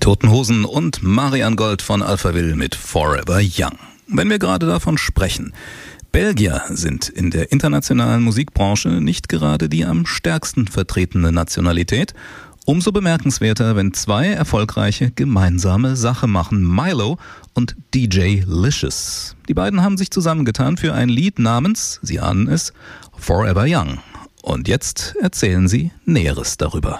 Toten Hosen und Marian Gold von Alphaville mit Forever Young. Wenn wir gerade davon sprechen, Belgier sind in der internationalen Musikbranche nicht gerade die am stärksten vertretene Nationalität. Umso bemerkenswerter, wenn zwei erfolgreiche gemeinsame Sache machen, Milo und DJ Licious. Die beiden haben sich zusammengetan für ein Lied namens, Sie ahnen es, Forever Young. Und jetzt erzählen sie Näheres darüber.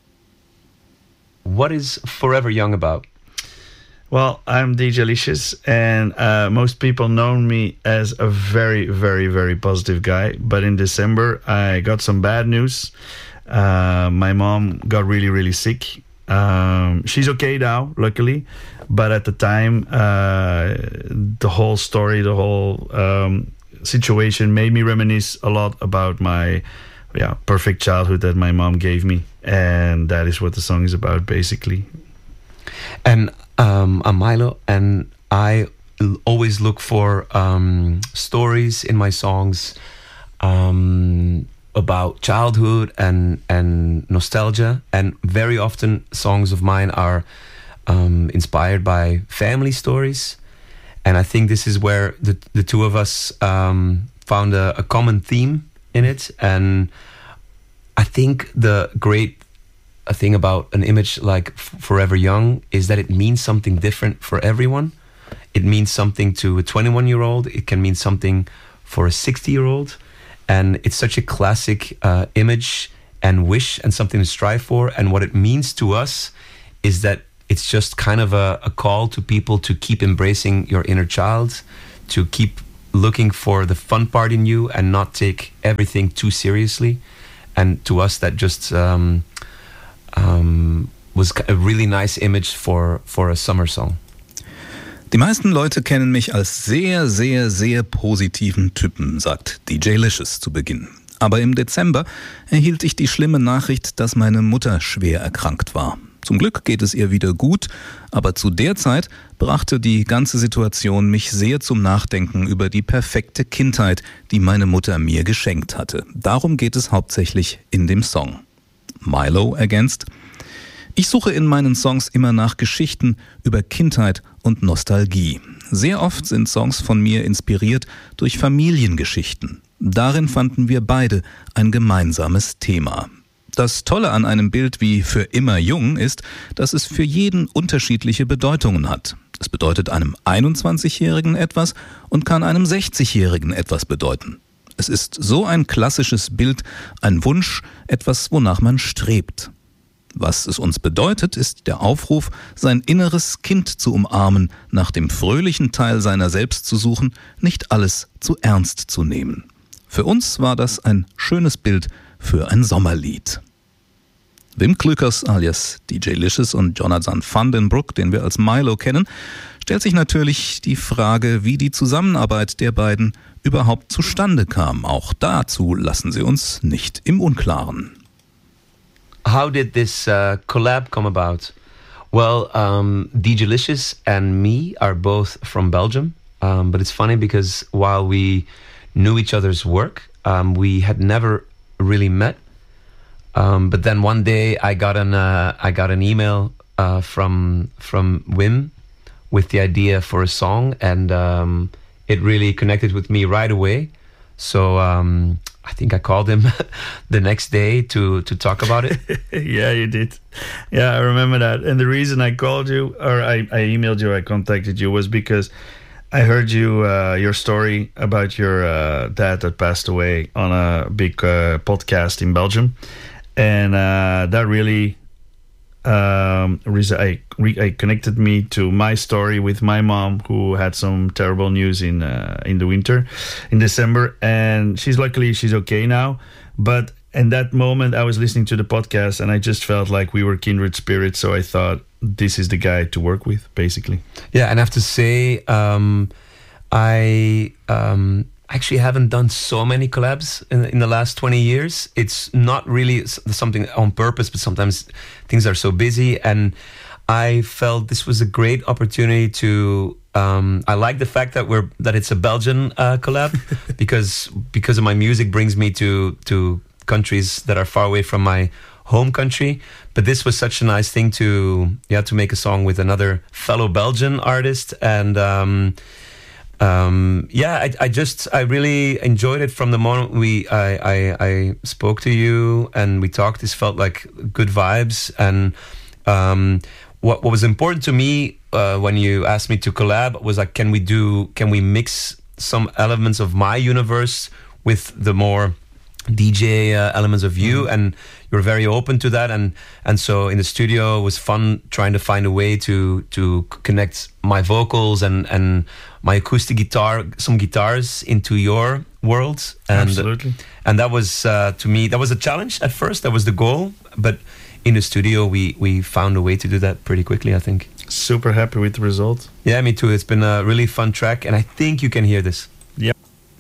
What is Forever Young about? Well, I'm DJ Licious, and most people know me as a very, very, very positive guy. But in December, I got some bad news. My mom got really, really sick. She's okay now, luckily. But at the time, the whole story, the whole situation made me reminisce a lot about my perfect childhood that my mom gave me. And that is what the song is about, basically. And I'm Milo, and I always look for stories in my songs about childhood and nostalgia. And very often songs of mine are inspired by family stories. And I think this is where the two of us found a common theme in it. And I think the great thing about an image like Forever Young is that it means something different for everyone. It means something to a 21-year-old. It can mean something for a 60-year-old. And it's such a classic image and wish and something to strive for. And what it means to us is that it's just kind of a call to people to keep embracing your inner child, to keep looking for the fun part in you and not take everything too seriously. And to us, that just was a really nice image for a summer song. Die meisten Leute kennen mich als sehr, sehr, sehr positiven Typen, sagt DJ Licious zu Beginn. Aber im Dezember erhielt ich die schlimme Nachricht, dass meine Mutter schwer erkrankt war. Zum Glück geht es ihr wieder gut, aber zu der Zeit brachte die ganze Situation mich sehr zum Nachdenken über die perfekte Kindheit, die meine Mutter mir geschenkt hatte. Darum geht es hauptsächlich in dem Song. Milo ergänzt: Ich suche in meinen Songs immer nach Geschichten über Kindheit und Nostalgie. Sehr oft sind Songs von mir inspiriert durch Familiengeschichten. Darin fanden wir beide ein gemeinsames Thema. Das Tolle an einem Bild wie Für immer jung ist, dass es für jeden unterschiedliche Bedeutungen hat. Es bedeutet einem 21-Jährigen etwas und kann einem 60-Jährigen etwas bedeuten. Es ist so ein klassisches Bild, ein Wunsch, etwas, wonach man strebt. Was es uns bedeutet, ist der Aufruf, sein inneres Kind zu umarmen, nach dem fröhlichen Teil seiner selbst zu suchen, nicht alles zu ernst zu nehmen. Für uns war das ein schönes Bild für ein Sommerlied. Wim Klükers alias DJ Licious und Jonathan van den Broek, den wir als Milo kennen, stellt sich natürlich die Frage, wie die Zusammenarbeit der beiden überhaupt zustande kam. Auch dazu lassen sie uns nicht im Unklaren. How did this collab come about? Well, DJ Licious and me are both from Belgium, but it's funny because while we knew each other's work, we had never really met. But then one day I got an email from Wim with the idea for a song, and it really connected with me right away. So I think I called him the next day to talk about it. Yeah, you did. Yeah, I remember that. And the reason I called you, or I emailed you, I contacted you, was because I heard your story about your dad that passed away on a big podcast in Belgium. And that really connected me to my story with my mom, who had some terrible news in the winter, in December. And she's okay now. But in that moment, I was listening to the podcast, and I just felt like we were kindred spirits. So I thought, this is the guy to work with, basically. Yeah, and I have to say, I actually haven't done so many collabs in the last 20 years. It's not really something on purpose, but sometimes things are so busy. And I felt this was a great opportunity to... I like the fact that it's a Belgian collab because of my music brings me to countries that are far away from my home country. But this was such a nice thing to make a song with another fellow Belgian artist. And I really enjoyed it from the moment I spoke to you and we talked. This felt like good vibes. And what was important to me when you asked me to collab was like, can we mix some elements of my universe with the more DJ elements of you? And you're very open to that, and so in the studio it was fun trying to find a way to connect my vocals and my acoustic guitar, some guitars into your world. And absolutely. And that was to me, that was a challenge at first. That was the goal, but in the studio we found a way to do that pretty quickly, I think. Super happy with the result. Yeah, me too. It's been a really fun track, and I think you can hear this. Yeah.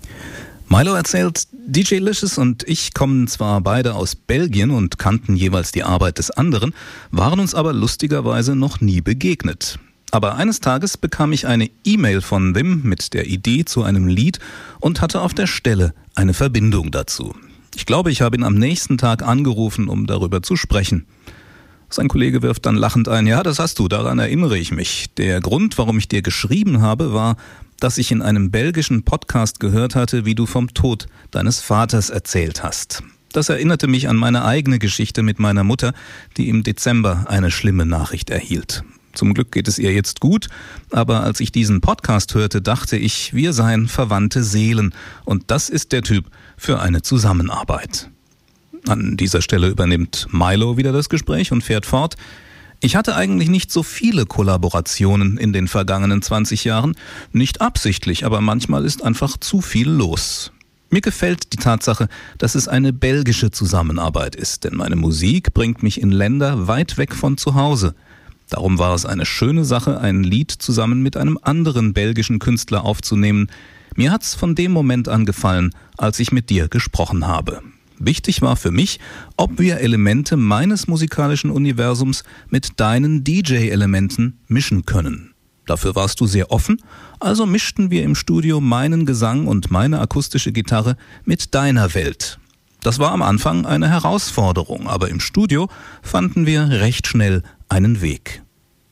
Milo erzählt, DJ Licious und ich kommen zwar beide aus Belgien und kannten jeweils die Arbeit des anderen, waren uns aber lustigerweise noch nie begegnet. Aber eines Tages bekam ich eine E-Mail von Wim mit der Idee zu einem Lied und hatte auf der Stelle eine Verbindung dazu. Ich glaube, ich habe ihn am nächsten Tag angerufen, um darüber zu sprechen. Sein Kollege wirft dann lachend ein, ja, das hast du, daran erinnere ich mich. Der Grund, warum ich dir geschrieben habe, war, dass ich in einem belgischen Podcast gehört hatte, wie du vom Tod deines Vaters erzählt hast. Das erinnerte mich an meine eigene Geschichte mit meiner Mutter, die im Dezember eine schlimme Nachricht erhielt. Zum Glück geht es ihr jetzt gut, aber als ich diesen Podcast hörte, dachte ich, wir seien verwandte Seelen und das ist der Typ für eine Zusammenarbeit. An dieser Stelle übernimmt Milo wieder das Gespräch und fährt fort. Ich hatte eigentlich nicht so viele Kollaborationen in den vergangenen 20 Jahren. Nicht absichtlich, aber manchmal ist einfach zu viel los. Mir gefällt die Tatsache, dass es eine belgische Zusammenarbeit ist, denn meine Musik bringt mich in Länder weit weg von zu Hause. Darum war es eine schöne Sache, ein Lied zusammen mit einem anderen belgischen Künstler aufzunehmen. Mir hat's von dem Moment an gefallen, als ich mit dir gesprochen habe. Wichtig war für mich, ob wir Elemente meines musikalischen Universums mit deinen DJ-Elementen mischen können. Dafür warst du sehr offen, also mischten wir im Studio meinen Gesang und meine akustische Gitarre mit deiner Welt. Das war am Anfang eine Herausforderung, aber im Studio fanden wir recht schnell einen Weg.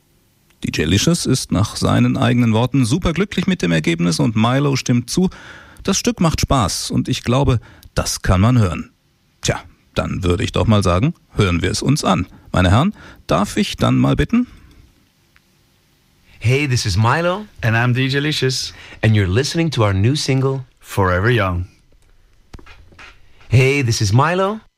DJ Licious ist nach seinen eigenen Worten superglücklich mit dem Ergebnis und Milo stimmt zu. Das Stück macht Spaß und ich glaube, das kann man hören. Tja, dann würde ich doch mal sagen, hören wir es uns an. Meine Herren, darf ich dann mal bitten? Hey, this is Milo. And I'm DJ Licious. And you're listening to our new single, Forever Young. Hey, this is Milo.